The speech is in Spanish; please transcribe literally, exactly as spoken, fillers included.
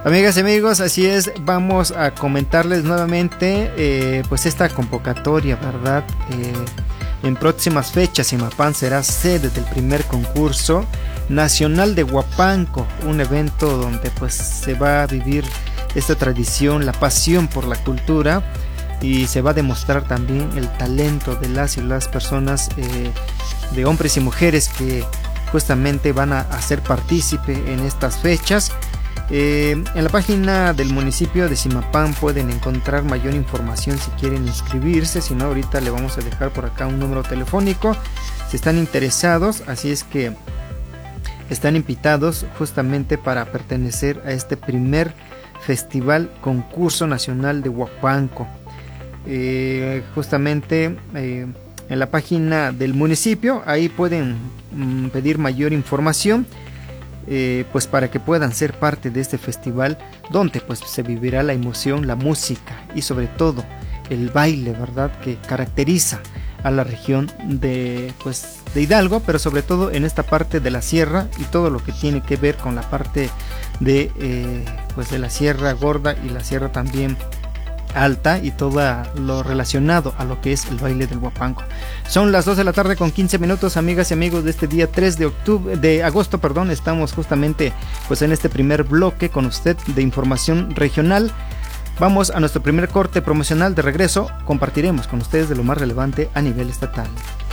Amigas y amigos, así es, vamos a comentarles nuevamente eh, pues esta convocatoria, ¿verdad? Eh, en próximas fechas Zimapán será sede del primer concurso nacional de Huapanco, un evento donde pues se va a vivir esta tradición, la pasión por la cultura, y se va a demostrar también el talento de las y las personas, eh, de hombres y mujeres que justamente van a, a ser partícipe en estas fechas. Eh, en la página del municipio de Zimapán pueden encontrar mayor información si quieren inscribirse, si no ahorita le vamos a dejar por acá un número telefónico si están interesados, así es que están invitados justamente para pertenecer a este primer festival concurso nacional de Huapanco. Eh, justamente eh, en la página del municipio ahí pueden mm, pedir mayor información. Eh, pues para que puedan ser parte de este festival donde pues se vivirá la emoción, la música y sobre todo el baile, ¿verdad? Que caracteriza a la región de pues de Hidalgo, pero sobre todo en esta parte de la sierra y todo lo que tiene que ver con la parte de eh, pues de la Sierra Gorda y la Sierra también Alta y todo lo relacionado a lo que es el baile del Huapanco. Son las dos de la tarde con quince minutos, amigas y amigos, de este día tres de octubre, de agosto, perdón. Estamos justamente pues en este primer bloque con usted de información regional. Vamos a nuestro primer corte promocional. De regreso compartiremos con ustedes de lo más relevante a nivel estatal.